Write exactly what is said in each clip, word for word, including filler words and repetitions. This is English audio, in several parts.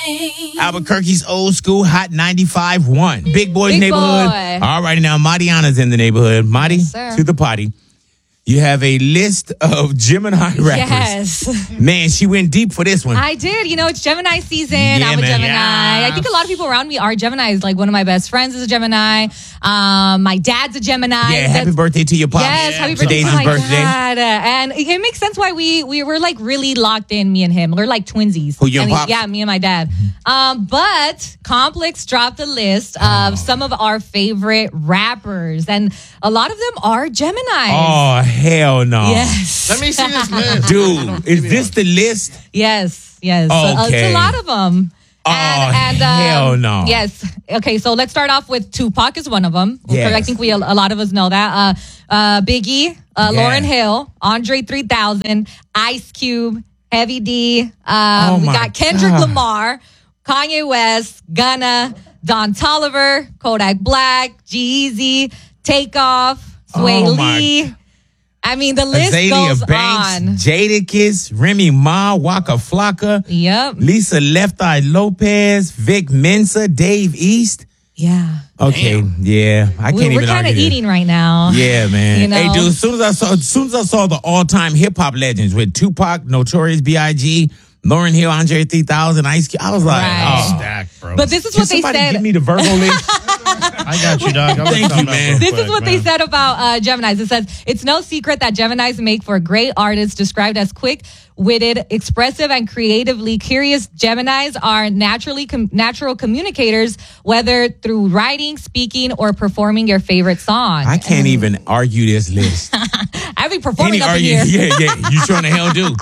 morning. Albuquerque's old school hot ninety-five point one. Big Boy's Big neighborhood. Boy. All righty now, Mariana's in the neighborhood. Mari, Yes, sir. to the potty. You have a list of Gemini rappers. Yes. Man, she went deep for this one. I did. You know, it's Gemini season. Yeah, I'm a man. Gemini. Yes. I think a lot of people around me are Geminis. Like one of my best friends is a Gemini. Um, my dad's a Gemini. yeah, happy That's- birthday to your pop. Yes, happy birthday Today's to his my birthday. dad. And it makes sense why we we were like really locked in, me and him. We're like twinsies. Who, you and he- Pops? Yeah, me and my dad. Um, but Complex dropped a list of Oh. some of our favorite rappers, and a lot of them are Geminis. Oh, hell no. Yes. Let me see this list. Dude, is this the list? Yes, yes. So, uh, it's Okay. a lot of them. Oh, hell no. Yes. Okay, so let's start off with Tupac is one of them. Yes. I think we a lot of us know that. Uh, uh, Biggie, uh, Yeah. Lauryn Hill, Andre three thousand, Ice Cube, Heavy D. Um, Oh, we my got Kendrick God. Lamar, Kanye West, Gunna, Don Toliver, Kodak Black, G-Eazy, Takeoff, Sway Oh, my Lee. I mean, the list Azalea goes Banks, on. Jadakiss, Remy Ma, Waka Flocka, Yep. Lisa Left Eye Lopez, Vic Mensa, Dave East. Yeah. Okay, yeah, I can't We, even we're kind of argue this. eating right now. Yeah, man. You know? Hey, dude, as soon as I saw, as soon as I saw the all-time hip-hop legends with Tupac, Notorious B I G, Lauryn Hill, Andre three thousand, Ice Cube, I was like, Right. oh. Stack, bro. But this is Can what they somebody said. give me the Virgo list? I got you, dog. I'm Thank gonna you, sum it up man. real This quick, is what man. they said about uh, Geminis. It says, it's no secret that Geminis make for great artists, described as quick-witted, expressive, and creatively curious. Geminis are naturally com- natural communicators, whether through writing, speaking, or performing your favorite song. I can't even argue this list. I be performing Any up in argue? here. Yeah, yeah. You sure in the hell do.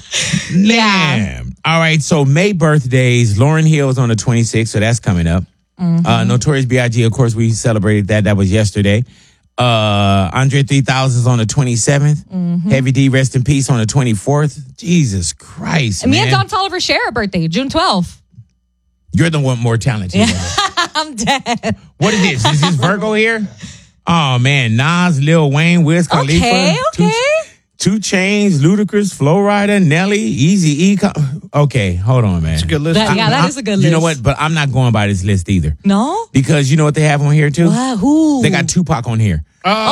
Yeah. Man. All right, so May birthdays. Lauryn Hill is on the twenty-sixth, so that's coming up. Mm-hmm. Uh, Notorious B I G, of course, we celebrated that. That was yesterday. Uh, Andre three thousand is on the twenty-seventh. Mm-hmm. Heavy D, rest in peace, on the twenty-fourth. Jesus Christ, And me man. and Don Toliver share a birthday, June twelfth. You're the one more talented. woman. I'm dead. What is this? Is this Virgo here? Oh, man. Nas, Lil Wayne, Wiz Khalifa. Okay, Two- okay. Two Chains, Ludacris, Flo Rida, Nelly, Easy E. Okay, hold on, man. It's a good list. That- yeah, that I'm- is a good You know list. what? But I'm not going by this list either. No? Because you know what they have on here too? Wow, who? They got Tupac on here.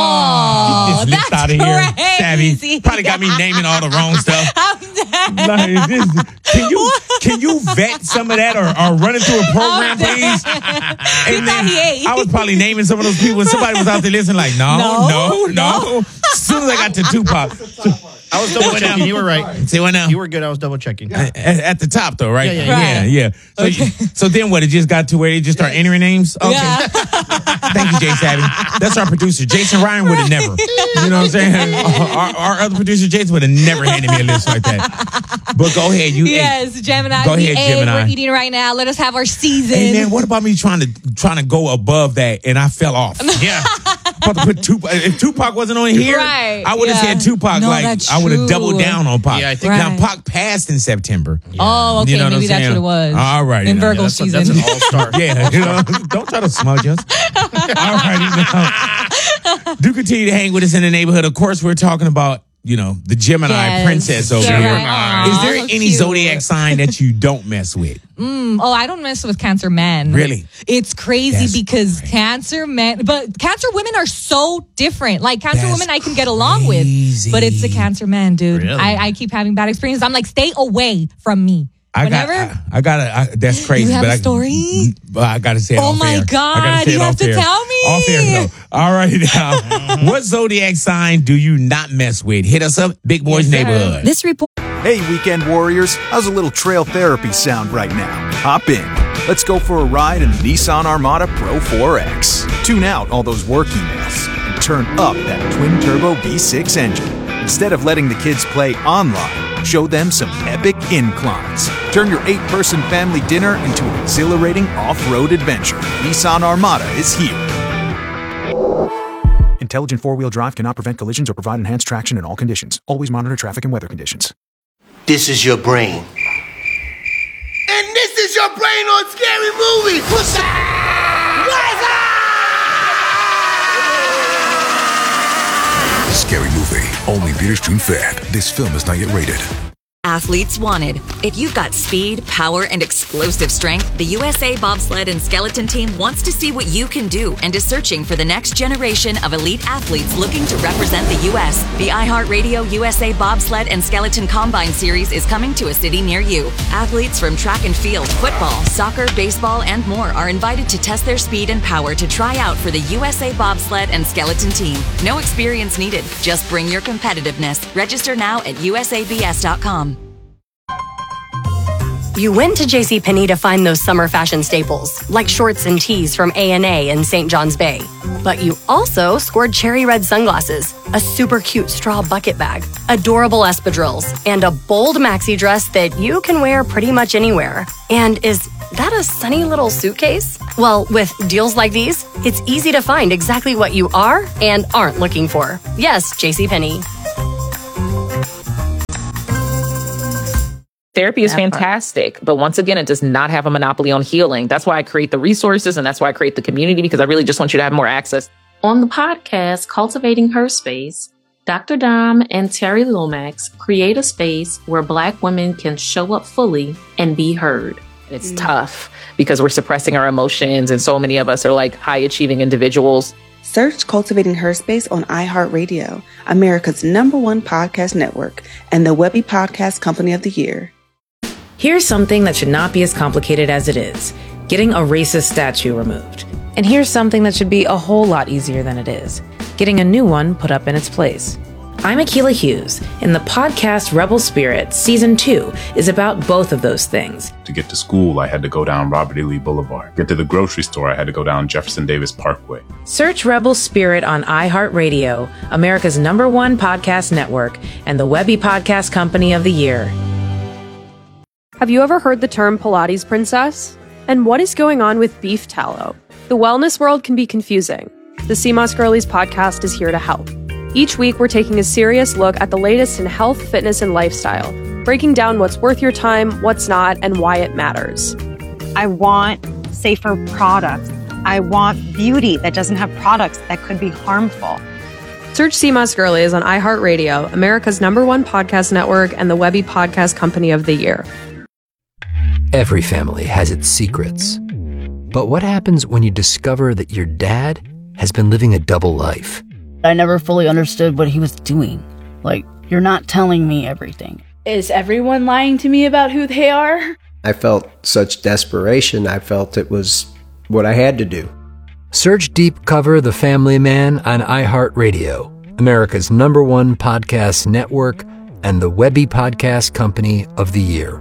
Oh, Get this list that's out of here. crazy. Savvy. Probably got me naming all the wrong stuff. I'm dead. Like, this, can you can you vet some of that or, or run it through a program, please? He thought he ate. I was probably naming some of those people and somebody was out there listening like, no, no, No, no. As soon as I got to Tupac. I was double checking. You were right. See what now? You were good. I was double checking. At, at the top, though, right? Yeah, yeah, yeah. Right. yeah. So, you- so then what? It just got to where they just start entering names? Okay. Yeah. Thank you, Jay Savvy. That's our producer. Jason Ryan would have never. You know what I'm saying? Our, our other producer, Jason, would have never handed me a list like that. But go ahead. You, Yes, Gemini. Go we ahead, ate, Gemini. We're eating right now. Let us have our season. Hey, man, what about me trying to trying to go above that and I fell off? Yeah. About to put Tupac. If Tupac wasn't on here, Right, I would have yeah. said Tupac. No, like that's I would have true. doubled down on Pac. Yeah, I think- Now Right. Pac passed in September. Oh, okay. You know what Maybe I'm that's saying? what it was. All righty In now. Virgo That's, a, season. that's an all-star. Yeah, you know, don't try to smudge us. All righty now. Do continue to hang with us in the neighborhood. Of course, we're talking about, you know, the Gemini Yes. princess over Gemini. here. Aw, Is there so any cute. zodiac sign that you don't mess with? Mm, oh, I don't mess with Cancer men. Really? It's crazy That's because crazy. Cancer men, but Cancer women are so different. Like Cancer That's women I can get along crazy. with, but it's the Cancer men, dude. Really? I, I keep having bad experiences. I'm like, stay away from me. I Whenever. got, I, I got to, that's crazy. You have but a I, story? But I got to say it Oh off my air. God, I gotta say you it have off to air. tell me. Off air, though. All right, now. What zodiac sign do you not mess with? Hit us up, Big Boys Yes, sir. Neighborhood. This report. Hey, weekend warriors, how's a little trail therapy sound right now? Hop in. Let's go for a ride in the Nissan Armada Pro four X. Tune out all those work emails and turn up that twin-turbo V six engine. Instead of letting the kids play online, show them some epic inclines. Turn your eight-person family dinner into an exhilarating off-road adventure. Nissan Armada is here. Intelligent four-wheel drive cannot prevent collisions or provide enhanced traction in all conditions. Always monitor traffic and weather conditions. This is your brain. And this is your brain on Scary Movie. What's up? What's up? Scary Movie. Only theaters June fifth. This film is not yet rated. Athletes wanted. If you've got speed, power, and explosive strength, the U S A Bobsled and Skeleton Team wants to see what you can do and is searching for the next generation of elite athletes looking to represent the U S. The iHeartRadio U S A Bobsled and Skeleton Combine Series is coming to a city near you. Athletes from track and field, football, soccer, baseball, and more are invited to test their speed and power to try out for the U S A Bobsled and Skeleton Team. No experience needed. Just bring your competitiveness. Register now at U S A B S dot com. You went to JCPenney to find those summer fashion staples, like shorts and tees from A and A in Saint John's Bay. But you also scored cherry red sunglasses, a super cute straw bucket bag, adorable espadrilles, and a bold maxi dress that you can wear pretty much anywhere. And is that a sunny little suitcase? Well, with deals like these, it's easy to find exactly what you are and aren't looking for. Yes, JCPenney. Therapy is fantastic, but once again, it does not have a monopoly on healing. That's why I create the resources and that's why I create the community, because I really just want you to have more access. On the podcast, Cultivating Her Space, Doctor Dom and Terry Lomax create a space where Black women can show up fully and be heard. It's mm. tough because we're suppressing our emotions, and so many of us are like high achieving individuals. Search Cultivating Her Space on iHeartRadio, America's number one podcast network, and the Webby Podcast Company of the Year. Here's something that should not be as complicated as it is: getting a racist statue removed. And here's something that should be a whole lot easier than it is: getting a new one put up in its place. I'm Akilah Hughes, and the podcast Rebel Spirit Season two is about both of those things. To get to school, I had to go down Robert E. Lee Boulevard. Get to the grocery store, I had to go down Jefferson Davis Parkway. Search Rebel Spirit on iHeartRadio, America's number one podcast network, and the Webby Podcast Company of the Year. Have you ever heard the term Pilates princess? And what is going on with beef tallow? The wellness world can be confusing. The C M O S Girlies podcast is here to help. Each week, we're taking a serious look at the latest in health, fitness, and lifestyle, breaking down what's worth your time, what's not, and why it matters. I want safer products. I want beauty that doesn't have products that could be harmful. Search C M O S Girlies on iHeartRadio, America's number one podcast network, and the Webby Podcast Company of the Year. Every family has its secrets. But what happens when you discover that your dad has been living a double life? I never fully understood what he was doing. Like, you're not telling me everything. Is everyone lying to me about who they are? I felt such desperation. I felt it was what I had to do. Search Deep Cover The Family Man on iHeartRadio, America's number one podcast network, and the Webby Podcast Company of the Year.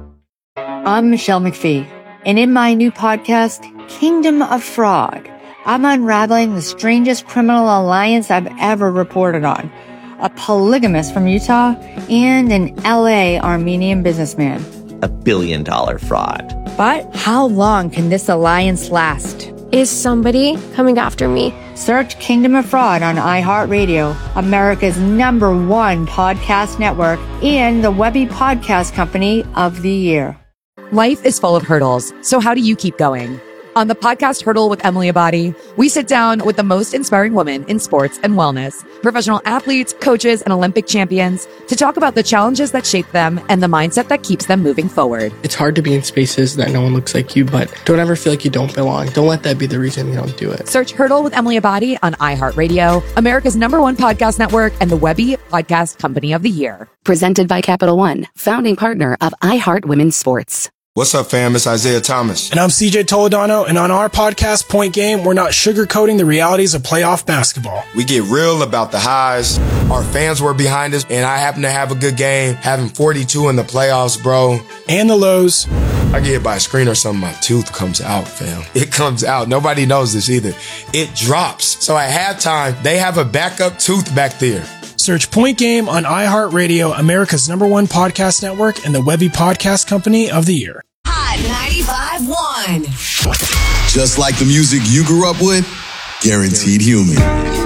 I'm Michelle McPhee, and in my new podcast, Kingdom of Fraud, I'm unraveling the strangest criminal alliance I've ever reported on. A polygamist from Utah and an L A Armenian businessman. A billion dollar fraud. But how long can this alliance last? Is somebody coming after me? Search Kingdom of Fraud on iHeartRadio, America's number one podcast network, and the Webby Podcast Company of the Year. Life is full of hurdles, so how do you keep going? On the podcast Hurdle with Emily Abadi, we sit down with the most inspiring women in sports and wellness, professional athletes, coaches, and Olympic champions to talk about the challenges that shape them and the mindset that keeps them moving forward. It's hard to be in spaces that no one looks like you, but don't ever feel like you don't belong. Don't let that be the reason you don't do it. Search Hurdle with Emily Abadi on iHeartRadio, America's number one podcast network, and the Webby Podcast Company of the Year. Presented by Capital One, founding partner of iHeart Women's Sports. What's up, fam? It's Isaiah Thomas. And I'm C J Toledano, and on our podcast, Point Game, we're not sugarcoating the realities of playoff basketball. We get real about the highs. Our fans were behind us, and I happen to have a good game, having forty-two in the playoffs, bro. And the lows. I get hit by a screen or something, my tooth comes out, fam. It comes out. Nobody knows this either. It drops. So at halftime, they have a backup tooth back there. Search Point Game on iHeartRadio, America's number one podcast network, and the Webby Podcast Company of the Year. Hot ninety-five point one. Just like the music you grew up with, guaranteed human.